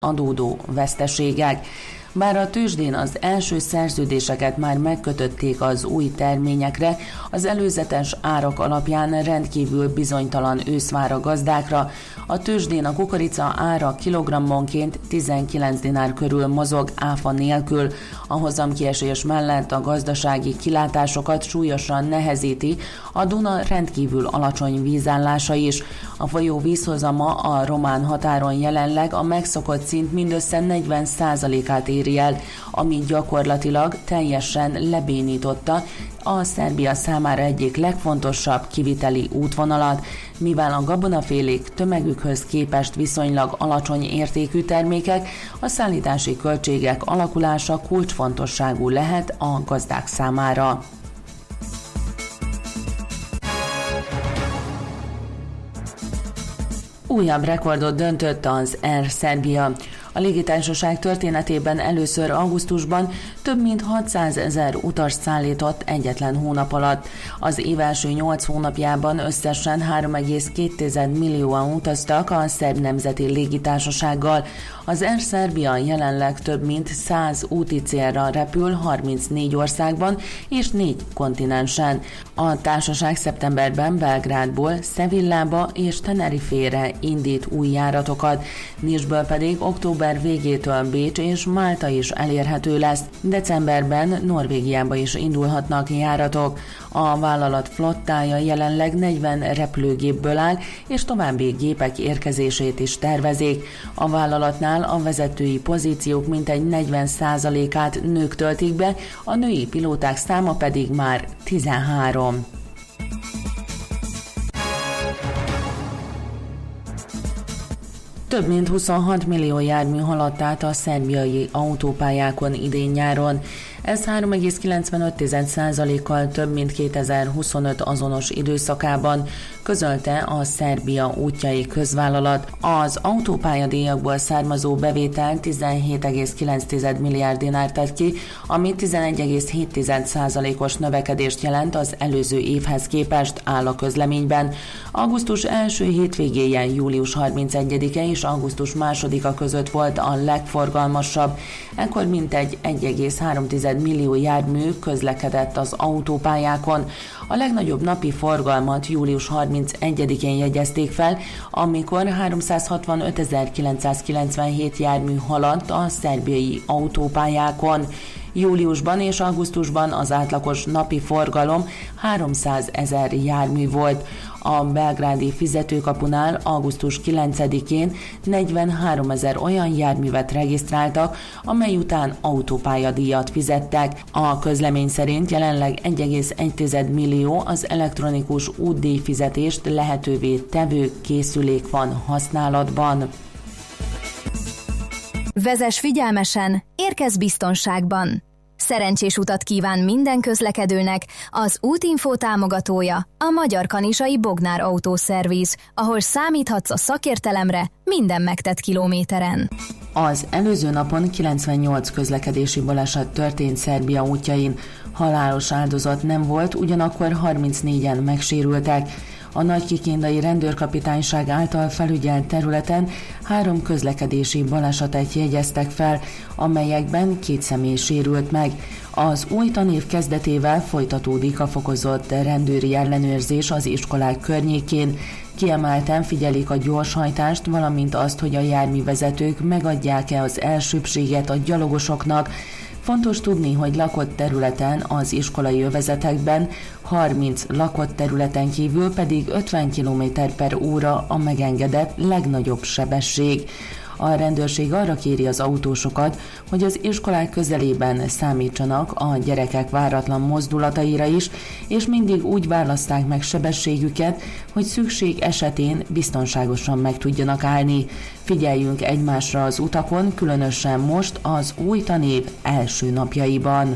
adódó veszteségek. Bár a tőzsdén az első szerződéseket már megkötötték az új terményekre, az előzetes árak alapján rendkívül bizonytalan ősz vár a gazdákra. A tőzsdén a kukorica ára kilogrammonként 19 dinár körül mozog áfa nélkül. A hozamkiesés mellett a gazdasági kilátásokat súlyosan nehezíti a Duna rendkívül alacsony vízállása is. A folyó vízhozama a román határon jelenleg a megszokott szint mindössze 40%-át éri el, ami gyakorlatilag teljesen lebénította a Szerbia számára egyik legfontosabb kiviteli útvonalat, mivel a gabonafélék tömegükhöz képest viszonylag alacsony értékű termékek, a szállítási költségek alakulása kulcsfontosságú lehet a gazdák számára. Újabb rekordot döntött az Air Serbia. A légitársaság történetében először augusztusban több mint 600 000 utast szállított egyetlen hónap alatt. Az év első 8 hónapjában összesen 3,2 millióan utaztak a szerb nemzeti légitársasággal. Az Air Serbia jelenleg több mint 100 úti célra repül 34 országban és 4 kontinensen. A társaság szeptemberben Belgrádból Sevillába és Tenerifére indít új járatokat, Nisből pedig október végétől Bécs és Málta is elérhető lesz. Decemberben Norvégiába is indulhatnak járatok. A vállalat flottája jelenleg 40 repülőgépből áll, és további gépek érkezését is tervezik. A vállalatnál a vezetői pozíciók mintegy 40%-át nők töltik be, a női pilóták száma pedig már 13. Több mint 26 millió jármű haladt át a szerbiai autópályákon idén-nyáron. Ez 3,95%-kal több, mint 2025 azonos időszakában, közölte a Szerbia útjai közvállalat. Az autópályadíjakból származó bevétel 17,9 milliárd dinár tett ki, ami 11,7%-os növekedést jelent az előző évhez képest, áll a közleményben. Augusztus első hétvégéje, július 31-e és augusztus 2-a között volt a legforgalmasabb. Ekkor mintegy 1,3 millió jármű közlekedett az autópályákon. A legnagyobb napi forgalmat július 31-én jegyezték fel, amikor 365.997 jármű haladt a szerbiai autópályákon. Júliusban és augusztusban az átlagos napi forgalom 300 000 jármű volt. A belgrádi fizetőkapunál augusztus 9-én 43 000 olyan járművet regisztráltak, amely után autópályadíjat fizettek. A közlemény szerint jelenleg 1,1 millió az elektronikus útdíjfizetést lehetővé tevő készülék van használatban. Vezess figyelmesen, érkezz biztonságban! Szerencsés utat kíván minden közlekedőnek az Útinfo támogatója, a Magyar Kanizsai Bognár Autószerviz, ahol számíthatsz a szakértelemre minden megtett kilométeren. Az előző napon 98 közlekedési baleset történt Szerbia útjain. Halálos áldozat nem volt, ugyanakkor 34-en megsérültek. A Nagykikindai rendőrkapitányság által felügyelt területen 3 közlekedési balesetet jegyeztek fel, amelyekben 2 személy sérült meg. Az új tanév kezdetével folytatódik a fokozott rendőri ellenőrzés az iskolák környékén. Kiemelten figyelik a gyorshajtást, valamint azt, hogy a járművezetők megadják-e az elsőbbséget a gyalogosoknak. Fontos tudni, hogy lakott területen, az iskolai övezetekben 30 lakott területen kívül pedig 50 km/óra a megengedett legnagyobb sebesség. A rendőrség arra kéri az autósokat, hogy az iskolák közelében számítsanak a gyerekek váratlan mozdulataira is, és mindig úgy választák meg sebességüket, hogy szükség esetén biztonságosan meg tudjanak állni. Figyeljünk egymásra az utakon, különösen most az új tanév első napjaiban.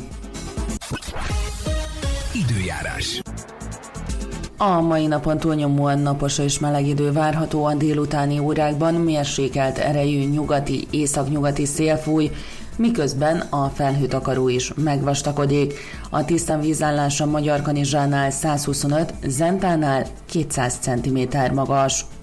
Időjárás. A mai napon túlnyomóan napos és meleg idő várható, a délutáni órákban mérsékelt erejű nyugati, északnyugati szél fúj, miközben a felhőtakaró is megvastakodik. A tiszta vízállás a Magyarkanizsánál 125, Zentánál 200 cm magas.